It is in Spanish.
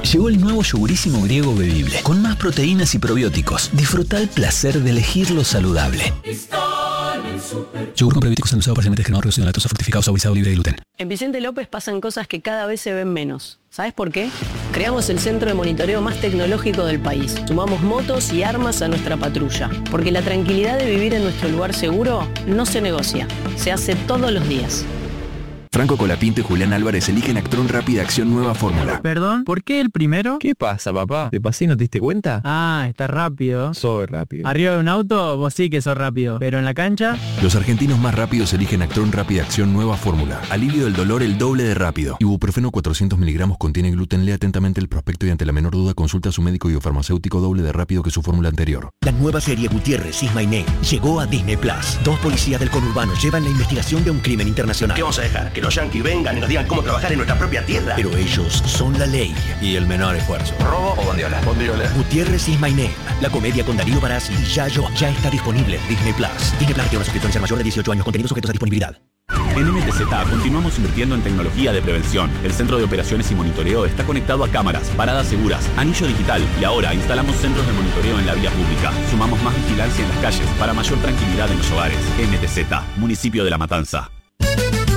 Llegó el nuevo yogurísimo griego bebible, con más proteínas y probióticos. Disfruta el placer de elegir lo saludable. Yogur con probióticos endulzado parcialmente descremado, reducido en lactosa, fortificado, saborizado, libre de gluten. En Vicente López pasan cosas que cada vez se ven menos. ¿Sabes por qué? Creamos el centro de monitoreo más tecnológico del país. Sumamos motos y armas a nuestra patrulla. Porque la tranquilidad de vivir en nuestro lugar seguro no se negocia. Se hace todos los días. Franco Colapinto y Julián Álvarez eligen Actron Rápida Acción Nueva Fórmula. ¿Perdón? ¿Por qué el primero? ¿Qué pasa, papá? ¿Te pasé y no te diste cuenta? Ah, está rápido. Soy rápido. Arriba de un auto, vos sí que sos rápido. Pero en la cancha... Los argentinos más rápidos eligen Actron Rápida Acción Nueva Fórmula. Alivio del dolor el doble de rápido. Ibuprofeno 400 miligramos contiene gluten. Lee atentamente el prospecto y ante la menor duda consulta a su médico biofarmacéutico. Doble de rápido que su fórmula anterior. La nueva serie Gutiérrez Is My Name llegó a Disney Plus. 2 policías del conurbano llevan la investigación de un crimen internacional. ¿Qué vamos a dejar? ¿Que los yanquis vengan y nos digan cómo trabajar en nuestra propia tierra? Pero ellos son la ley. Y el menor esfuerzo. ¿Robo o bondiola? Bondiola. Gutiérrez Is My Name, la comedia con Darío Barassi y Yayo, ya está disponible en Disney Plus. Disney Plus requiere una suscripción mayor de 18 años, contenidos sujetos a disponibilidad. En MTZ continuamos invirtiendo en tecnología de prevención. El centro de operaciones y monitoreo está conectado a cámaras, paradas seguras, anillo digital y ahora instalamos centros de monitoreo en la vía pública. Sumamos más vigilancia en las calles para mayor tranquilidad en los hogares. MTZ, Municipio de La Matanza.